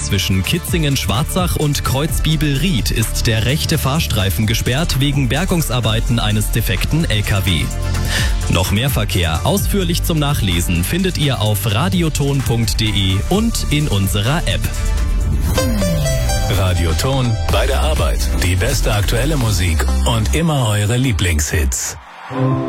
Zwischen Kitzingen-Schwarzach und Kreuzbiebel-Ried ist der rechte Fahrstreifen gesperrt wegen Bergungsarbeiten eines defekten LKW. Noch mehr Verkehr ausführlich zum Nachlesen findet ihr auf radioton.de und in unserer App. Radioton bei der Arbeit. Die beste aktuelle Musik und immer eure Lieblingshits.